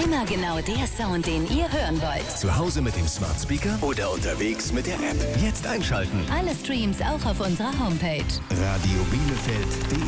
Immer genau der Sound, den ihr hören wollt. Zu Hause mit dem Smart Speaker oder unterwegs mit der App. Jetzt einschalten. Alle Streams auch auf unserer Homepage. radiobielefeld.de